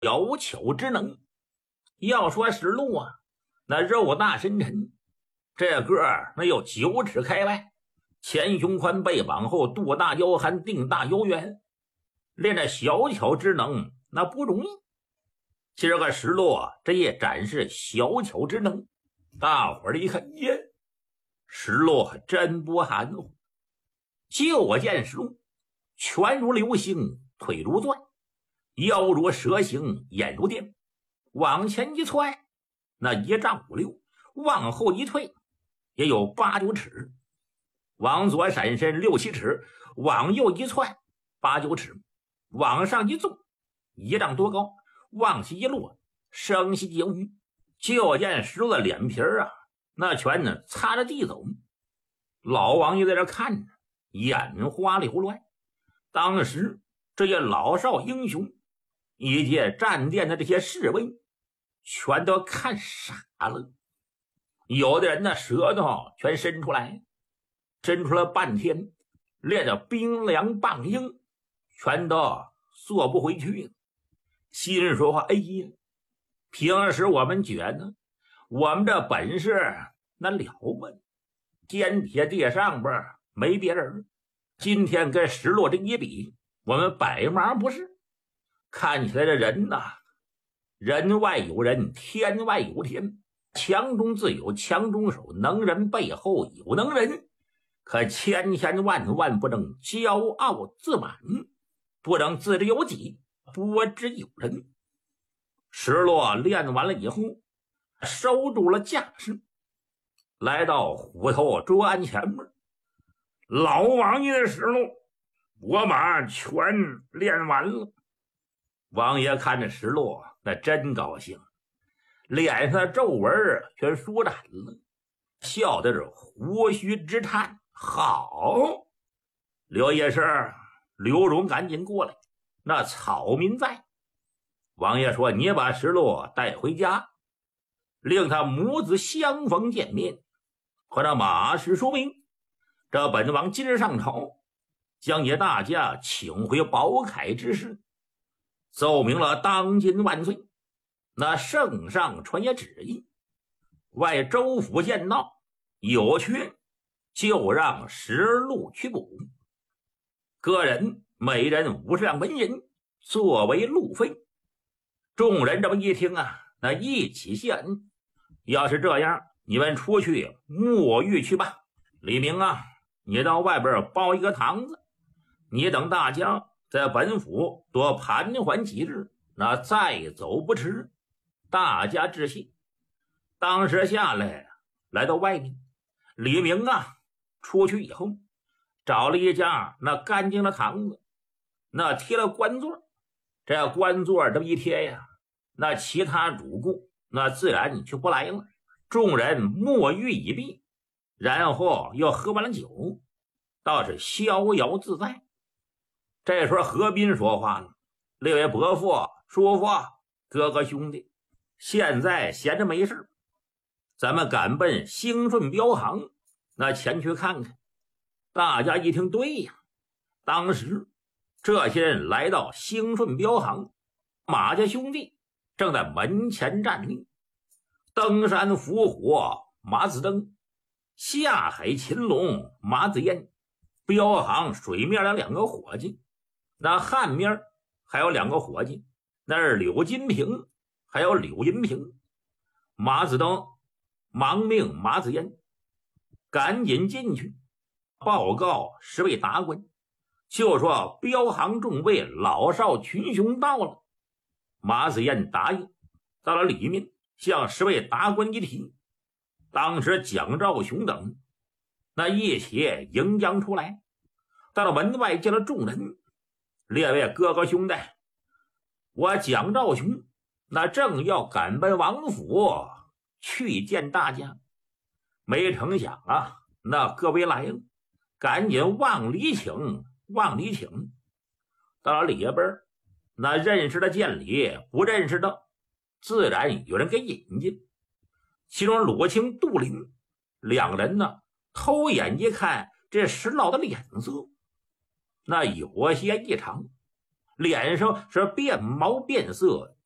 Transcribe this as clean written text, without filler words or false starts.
小巧之能。要说石路啊，那肉大身沉，这个那有9尺开外，前胸宽，背往后，肚大腰憨，腚大腰圆，练这小巧之能那不容易。今儿个石路这一展示小巧之能，大伙儿一看，耶，石路还真不含糊。就见石路拳如流星，腿如钻，腰如蛇形，眼如电，往前一踹，那1丈5、6，往后一退也有8、9尺，往左闪身6、7尺，往右一窜8、9尺，往上一纵1丈多高，往下一落声息皆无。就见石头的脸皮啊，那全呢擦着地走。老王爷在这看着，眼花缭乱。当时这些老少英雄以及站店的这些侍卫全都看傻了，有的人的舌头全伸出来，伸出了半天，练着冰凉棒硬，全都缩不回去了。心说话，哎呀，平时我们觉得我们这本事那了不，天铁地上边没别人，今天跟石落这一比，我们百忙不是。看起来这人呐，人外有人，天外有天，强中自有强中手，能人背后有能人，可千万万不能骄傲自满，不能自知有己，多知有人。石落练完了以后，收住了架势，来到虎头砖前面。老王爷的石路，我把全练完了。王爷看着石路，那真高兴，脸上的皱纹全舒展了，笑的是胡须直颤。好，刘夜市，刘荣赶紧过来，那草民在。王爷说，你把石路带回家，令他母子相逢见面，和那马氏说明，这本王今日上朝，将你大家请回宝铠之事，奏明了当今万岁。那圣上传也旨意，外州府见到有缺，就让石路去补，个人每人50两纹银作为路费。众人这么一听啊，那一起谢恩。要是这样，你们出去沐浴去吧。李明啊，你到外边包一个堂子，你等大家在本府多盘桓几日，那再走不迟。大家致谢。当时下来，来到外面，李明啊出去以后，找了一家那干净的堂子，那贴了官座。这官座这么一贴呀，那其他主顾那自然就不来了。众人沐浴已毕，然后又喝完了酒，倒是逍遥自在。这时候何斌说话了，列位伯父、叔父、哥哥兄弟，现在闲着没事，咱们赶奔兴顺镖行那前去看看。大家一听，对呀，当时这些人来到兴顺镖行，马家兄弟正在门前站立，登山伏虎马子登，下海擒龙马子燕，镖行水面的2个伙计，那汉面还有2个伙计，那是柳金平还有柳银平。马子登忙命马子燕赶紧进去报告10位达官，就说镖行众位老少群雄到了。马子燕答应，到了里面向10位达官一提。当时蒋兆雄等那一起迎将出来，到了门外见了众人，列位哥哥兄弟，我蒋兆雄那正要赶奔王府去见大家，没成想啊，那各位来了，赶紧往里请，往里请。到了里边，那认识的见礼，不认识的自然有人给引进。其中鲁清、杜林2人呢，偷眼一看这石老的脸色，那有些异常，脸上是变毛变色，